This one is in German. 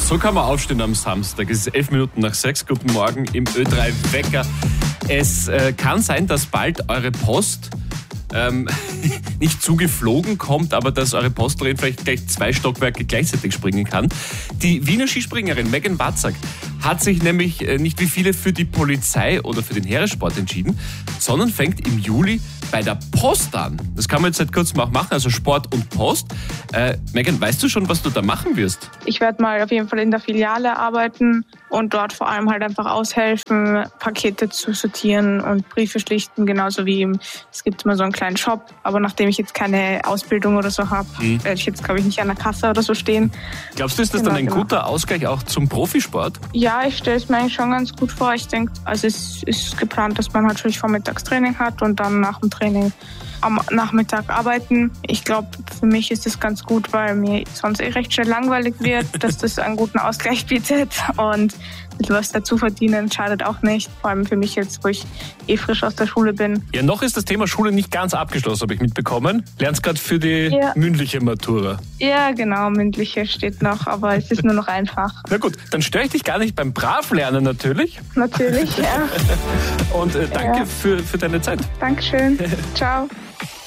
So kann man aufstehen am Samstag. Es ist 5:11. Guten Morgen im Ö3 Wecker. Es kann sein, dass bald eure Post nicht zugeflogen kommt, aber dass eure Postlerin vielleicht gleich 2 Stockwerke gleichzeitig springen kann. Die Wiener Skispringerin Megan Watzak hat sich nämlich nicht wie viele für die Polizei oder für den Heeressport entschieden, sondern fängt im Juli bei der Post an. Das kann man jetzt seit kurzem auch machen, also Sport und Post. Megan, weißt du schon, was du da machen wirst? Ich werde mal auf jeden Fall in der Filiale arbeiten und dort vor allem halt einfach aushelfen, Pakete zu sortieren und Briefe schlichten, genauso wie es gibt immer so einen kleinen Shop. Aber nachdem ich jetzt keine Ausbildung oder so habe, werde ich jetzt, glaube ich, nicht an der Kasse oder so stehen. Glaubst du, ist das dann ein guter Ausgleich auch zum Profisport? Ja, ich stelle es mir eigentlich schon ganz gut vor. Ich denke, also es ist geplant, dass man natürlich Vormittagstraining hat und dann nach dem Training am Nachmittag arbeiten. Ich glaube, für mich ist das ganz gut, weil mir sonst recht schnell langweilig wird, dass das einen guten Ausgleich bietet und was dazu verdienen schadet auch nicht. Vor allem für mich jetzt, wo ich frisch aus der Schule bin. Ja, noch ist das Thema Schule nicht ganz abgeschlossen, habe ich mitbekommen. Lernst gerade für die mündliche Matura. Ja, genau, mündliche steht noch, aber es ist nur noch einfach. Na gut, dann störe ich dich gar nicht beim Bravlernen natürlich. Natürlich, ja. Und danke für deine Zeit. Dankeschön. Ciao.